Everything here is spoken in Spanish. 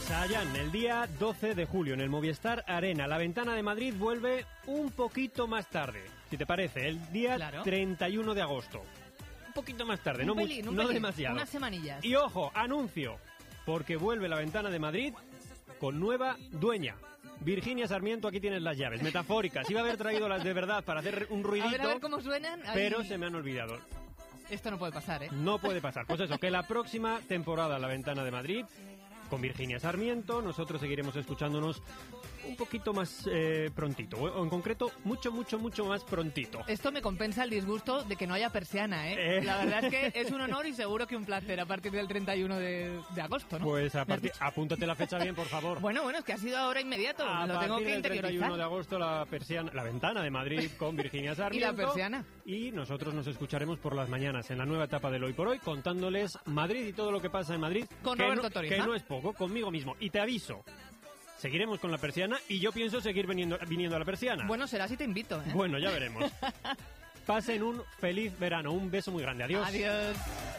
Chayanne, el día 12 de julio en el Movistar Arena. La Ventana de Madrid vuelve un poquito más tarde, si te parece, el día 31 de agosto. Un poquito más tarde, no demasiado. Unas semanillas. Y ojo, anuncio, porque vuelve la Ventana de Madrid con nueva dueña. Virginia Sarmiento, aquí tienes las llaves, metafóricas. Iba a haber traído las de verdad para hacer un ruidito. A ver cómo suenan. Pero se me han olvidado. Esto no puede pasar, ¿eh? No puede pasar. Pues eso, que la próxima temporada La Ventana de Madrid, con Virginia Sarmiento, nosotros seguiremos escuchándonos un poquito más prontito, o en concreto, mucho más prontito. Esto me compensa el disgusto de que no haya persiana, ¿eh? La verdad es que es un honor y seguro que un placer a partir del 31 de agosto, ¿no? Pues apúntate la fecha bien, por favor. Bueno, es que ha sido ahora inmediato. Lo tengo que interiorizar. El 31 de agosto la Ventana de Madrid con Virginia Sarmiento. Y la persiana. Y nosotros nos escucharemos por las mañanas en la nueva etapa del Hoy por Hoy, contándoles Madrid y todo lo que pasa en Madrid. Con Roberto Torija. Que no es poco, conmigo mismo. Y te aviso, seguiremos con la persiana y yo pienso seguir viniendo a la persiana. Bueno, será si te invito, ¿eh? Bueno, ya veremos. Pasen un feliz verano. Un beso muy grande. Adiós. Adiós.